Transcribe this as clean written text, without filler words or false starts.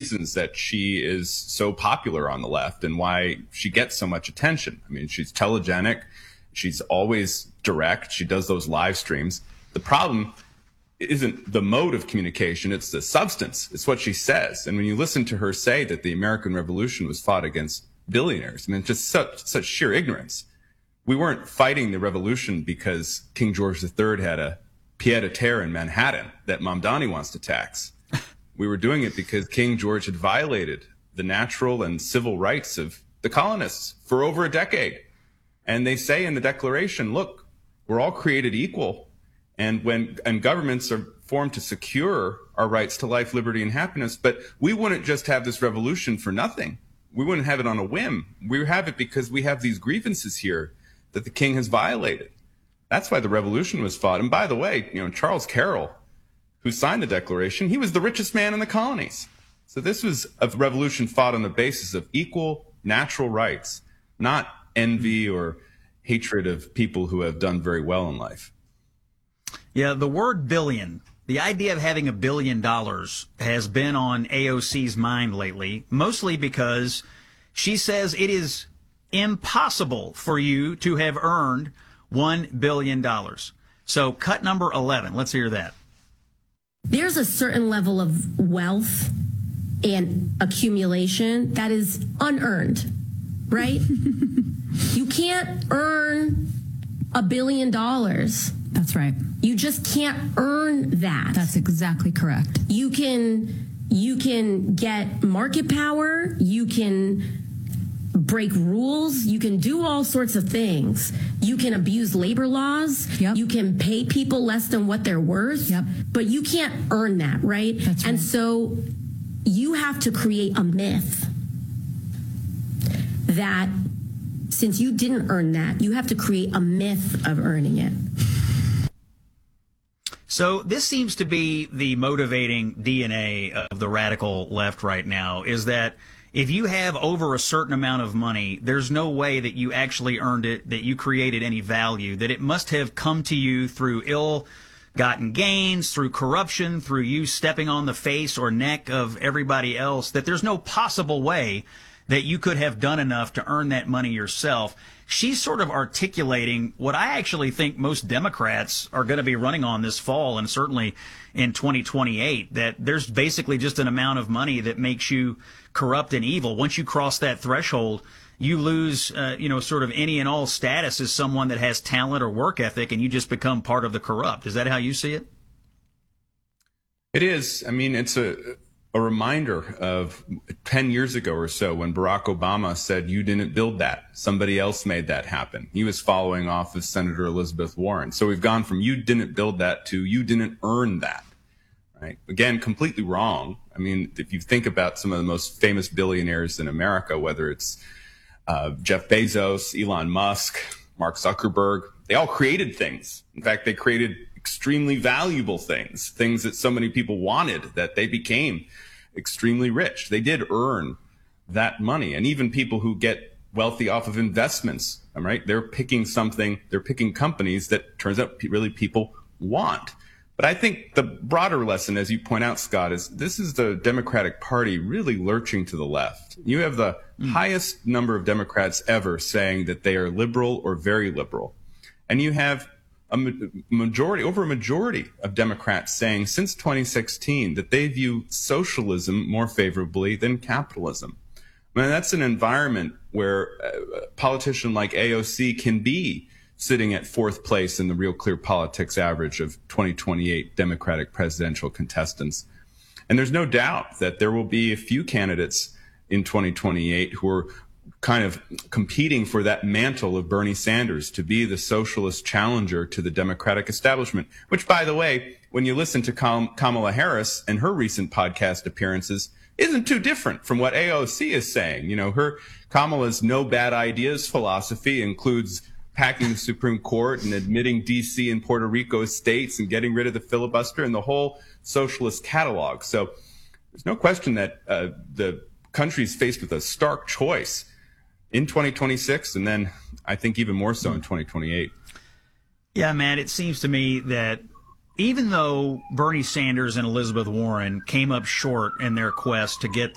reasons that she is so popular on the left and why she gets so much attention. I mean, she's telegenic. She's always direct. She does those live streams. The problem isn't the mode of communication. It's the substance. It's what she says. And when you listen to her say that the American Revolution was fought against billionaires, I mean, just such sheer ignorance. We weren't fighting the revolution because King George III had a pied-à-terre in Manhattan that Mamdani wants to tax. We were doing it because King George had violated the natural and civil rights of the colonists for over a decade. And they say in the Declaration, look, we're all created equal. And governments are formed to secure our rights to life, liberty, and happiness. But we wouldn't just have this revolution for nothing. We wouldn't have it on a whim. We have it because we have these grievances here that the king has violated. That's why the revolution was fought. And by the way, Charles Carroll, who signed the Declaration, he was the richest man in the colonies. So this was a revolution fought on the basis of equal natural rights, not envy or hatred of people who have done very well in life. Yeah, the word billion, the idea of having $1 billion has been on AOC's mind lately, mostly because she says it is impossible for you to have earned $1 billion. So cut number 11. Let's hear that. There's a certain level of wealth and accumulation that is unearned, right? You can't earn $1 billion. That's right. You just can't earn that. That's exactly correct. You can get market power. You can break rules. You can do all sorts of things. You can abuse labor laws. Yep. You can pay people less than what they're worth. Yep. But you can't earn that, right? That's right. And so you have to create a myth that since you didn't earn that, you have to create a myth of earning it. So this seems to be the motivating DNA of the radical left right now, is that if you have over a certain amount of money, there's no way that you actually earned it, that you created any value, that it must have come to you through ill-gotten gains, through corruption, through you stepping on the face or neck of everybody else, that there's no possible way that you could have done enough to earn that money yourself. She's sort of articulating what I actually think most Democrats are going to be running on this fall, and certainly in 2028, that there's basically just an amount of money that makes you corrupt and evil. Once you cross that threshold, you lose, sort of any and all status as someone that has talent or work ethic, and you just become part of the corrupt. Is that how you see it? It is. I mean, it's a reminder of 10 years ago or so when Barack Obama said, you didn't build that. Somebody else made that happen. He was following off of Senator Elizabeth Warren. So we've gone from you didn't build that to you didn't earn that. Right? Again, completely wrong. I mean, if you think about some of the most famous billionaires in America, whether it's Jeff Bezos, Elon Musk, Mark Zuckerberg, they all created things. In fact, they created extremely valuable things that so many people wanted that they became extremely rich. They did earn that money. And even people who get wealthy off of investments, right? They're picking companies that turns out really people want. But I think the broader lesson, as you point out, Scott, is this is the Democratic Party really lurching to the left. You have the highest number of Democrats ever saying that they are liberal or very liberal. And you have over a majority of Democrats saying since 2016 that they view socialism more favorably than capitalism. I mean, that's an environment where a politician like AOC can be sitting at fourth place in the Real Clear Politics average of 2028 Democratic presidential contestants. And there's no doubt that there will be a few candidates in 2028 who are kind of competing for that mantle of Bernie Sanders to be the socialist challenger to the Democratic establishment, which, by the way, when you listen to Kamala Harris and her recent podcast appearances, isn't too different from what AOC is saying. Kamala's no bad ideas philosophy includes packing the Supreme Court and admitting D.C. and Puerto Rico as states and getting rid of the filibuster and the whole socialist catalog. So there's no question that the country's faced with a stark choice in 2026, and then I think even more so in 2028. Yeah, man, it seems to me that even though Bernie Sanders and Elizabeth Warren came up short in their quest to get